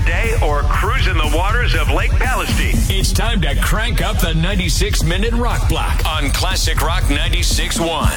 day or cruising the waters of Lake Palestine. It's time to crank up the 96-minute rock block on Classic Rock 96.1.